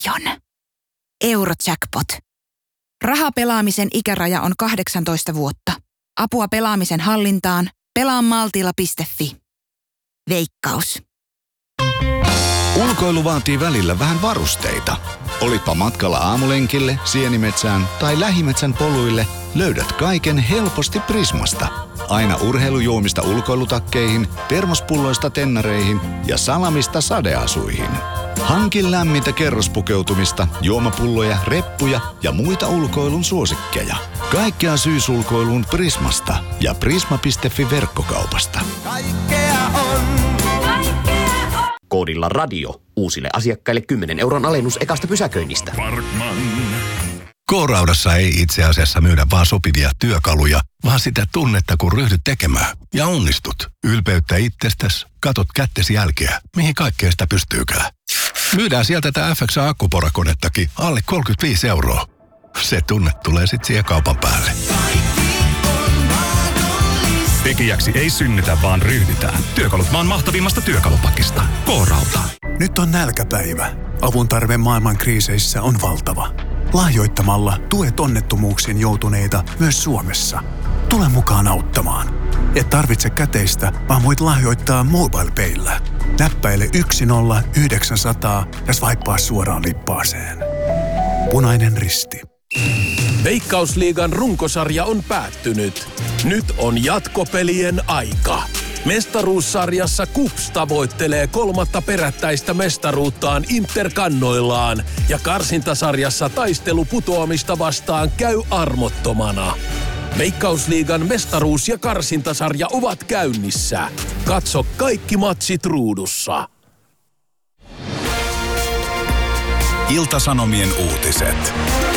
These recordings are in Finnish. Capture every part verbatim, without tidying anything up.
Paljon. Eurojackpot. Rahapelaamisen ikäraja on kahdeksantoista vuotta. Apua pelaamisen hallintaan. pelaa maltilla piste fi. Veikkaus. Ulkoilu vaatii välillä vähän varusteita. Olipa matkalla aamulenkille, sienimetsään tai lähimetsän poluille, löydät kaiken helposti Prismasta. Aina urheilujuomista ulkoilutakkeihin, termospulloista tennareihin ja salamista sadeasuihin. Hankin lämmintä kerrospukeutumista, juomapulloja, reppuja ja muita ulkoilun suosikkeja. Kaikkea syysulkoiluun Prismasta ja prisma piste fi verkkokaupasta. Kaikkea on. Koodilla radio uusille asiakkaille kymmenen euron alennus ekasta pysäköinnistä. Parkman. K-Raudassa ei itse asiassa myydä vaan sopivia työkaluja, vaan sitä tunnetta, kun ryhdyt tekemään. Ja onnistut. Ylpeyttä itsestäsi, katot kättesi jälkeä, mihin kaikkeen sitä pystyykään. Myydään sieltä tätä F X A-akkuporakonettakin alle kolmekymmentäviisi euroa. Se tunne tulee sit siihen kaupan päälle. Tekijäksi ei synnytä, vaan ryhdytään. Työkalut maan mahtavimmasta työkalupakista. K-Rauta. Nyt on nälkäpäivä. Avun tarve maailman kriiseissä on valtava. Lahjoittamalla tuet onnettomuuksiin joutuneita myös Suomessa. Tule mukaan auttamaan. Et tarvitse käteistä, vaan voit lahjoittaa MobilePayllä. Näppäile yksi nolla yhdeksän nolla nolla ja swipea suoraan lippaaseen. Punainen Risti. Veikkausliigan runkosarja on päättynyt. Nyt on jatkopelien aika. Mestaruussarjassa KuPS tavoittelee kolmatta perättäistä mestaruuttaan Inter-kannoillaan ja karsintasarjassa taistelu putoamista vastaan käy armottomana. Veikkausliigan mestaruus- ja karsintasarja ovat käynnissä. Katso kaikki matsit ruudussa. Ilta-Sanomien uutiset.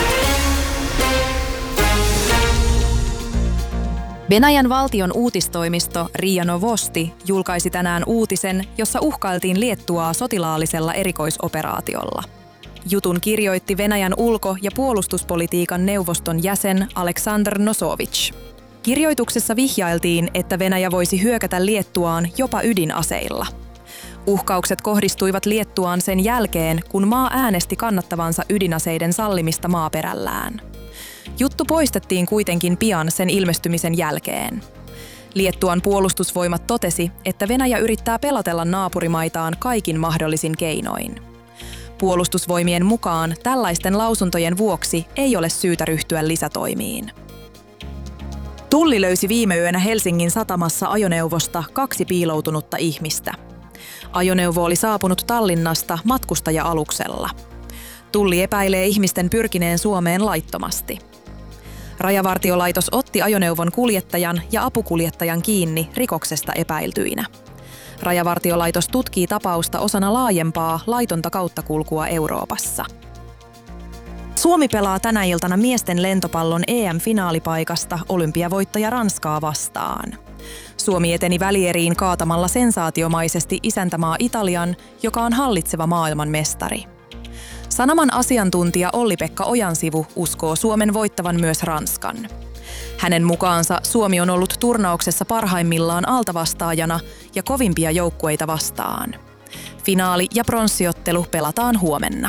Venäjän valtion uutistoimisto RIA Novosti julkaisi tänään uutisen, jossa uhkailtiin Liettuaa sotilaallisella erikoisoperaatiolla. Jutun kirjoitti Venäjän ulko- ja puolustuspolitiikan neuvoston jäsen Aleksandr Nosovich. Kirjoituksessa vihjailtiin, että Venäjä voisi hyökätä Liettuaan jopa ydinaseilla. Uhkaukset kohdistuivat Liettuaan sen jälkeen, kun maa äänesti kannattavansa ydinaseiden sallimista maaperällään. Juttu poistettiin kuitenkin pian sen ilmestymisen jälkeen. Liettuan puolustusvoimat totesi, että Venäjä yrittää pelotella naapurimaitaan kaikin mahdollisin keinoin. Puolustusvoimien mukaan tällaisten lausuntojen vuoksi ei ole syytä ryhtyä lisätoimiin. Tulli löysi viime yönä Helsingin satamassa ajoneuvosta kaksi piiloutunutta ihmistä. Ajoneuvo oli saapunut Tallinnasta matkustaja-aluksella. Tulli epäilee ihmisten pyrkineen Suomeen laittomasti. Rajavartiolaitos otti ajoneuvon kuljettajan ja apukuljettajan kiinni rikoksesta epäiltyinä. Rajavartiolaitos tutkii tapausta osana laajempaa laitonta kauttakulkua Euroopassa. Suomi pelaa tänä iltana miesten lentopallon E M-finaalipaikasta olympiavoittaja Ranskaa vastaan. Suomi eteni välieriin kaatamalla sensaatiomaisesti isäntämaa Italian, joka on hallitseva maailmanmestari. Sanoman asiantuntija Olli-Pekka Ojansivu uskoo Suomen voittavan myös Ranskan. Hänen mukaansa Suomi on ollut turnauksessa parhaimmillaan altavastaajana ja kovimpia joukkueita vastaan. Finaali- ja pronssiottelu pelataan huomenna.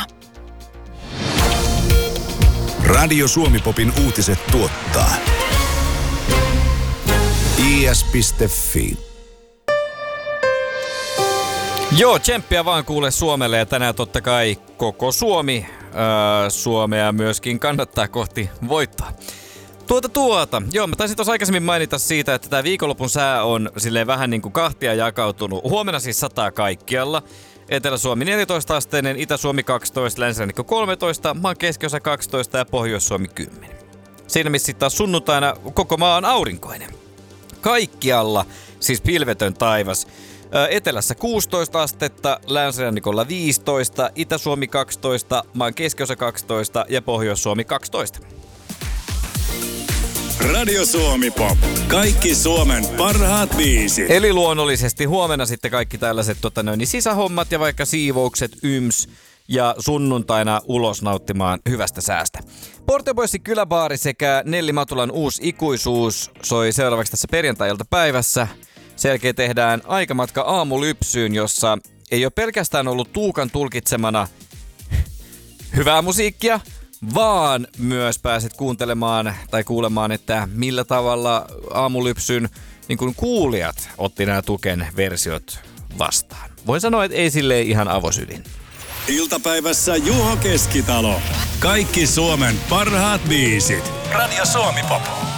Radio Suomi-popin uutiset tuottaa I S piste fi. Joo, tsemppiä vaan kuule Suomelle ja tänään totta kai koko Suomi, öö, Suomea myöskin kannattaa kohti voittaa. Tuota tuota, joo mä taisin tuossa aikaisemmin mainita siitä, että tää viikonlopun sää on silleen vähän niin kuin kahtia jakautunut. Huomenna siis sataa kaikkialla. Etelä-Suomi neljätoista asteinen, Itä-Suomi kaksitoista, Länsirannikko kolmetoista, maan keskiosa kaksitoista ja Pohjois-Suomi kymmenen. Siinä missä sitten taas sunnuntaina koko maa on aurinkoinen. Kaikkialla siis pilvetön taivas. Etelässä kuusitoista astetta, Länsirannikolla viisitoista, Itä-Suomi kaksitoista, maan keskiosa kaksitoista ja Pohjois-Suomi kaksitoista. Radio Suomi Pop. Kaikki Suomen parhaat biisit. Eli luonnollisesti huomenna sitten kaikki tällaiset tota noin, niin sisähommat ja vaikka siivoukset, yms ja sunnuntaina ulos nauttimaan hyvästä säästä. Porteboissin kyläbaari sekä Nelli Matulan uusi ikuisuus soi seuraavaksi tässä perjantai-ilta päivässä. Sen jälkeen tehdään aikamatka aamulypsyyn, jossa ei ole pelkästään ollut Tuukan tulkitsemana hyvää musiikkia, vaan myös pääset kuuntelemaan tai kuulemaan, että millä tavalla Aamulypsyn niin kuin kuulijat otti nämä Tuken versiot vastaan. Voin sanoa, että ei silleen ihan avosylin. Iltapäivässä Juho Keskitalo. Kaikki Suomen parhaat biisit. Radio Suomi Pop.